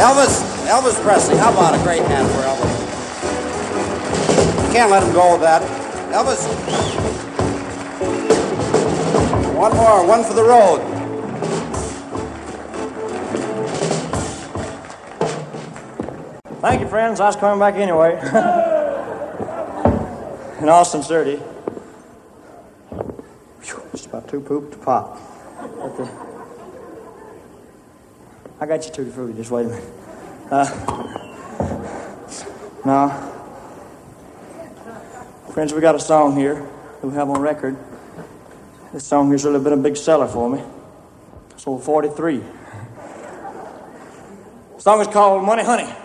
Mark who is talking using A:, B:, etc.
A: Elvis Presley. How about a great hand for Elvis? You can't let him go with that. Elvis. One more, one for the road.
B: Thank you, friends. I was coming back anyway. In all sincerity. Just about two poop to pop. I got you Tutti Frutti, just wait a minute. Now, friends, we got a song here that we have on record. This song here's really been a big seller for me. Sold 43. The song is called Money Honey.